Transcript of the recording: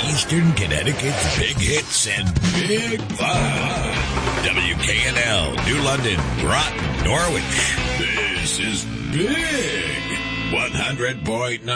Eastern Connecticut's big hits and big fun. WKNL, New London, Groton, Norwich. This is Big 100.9.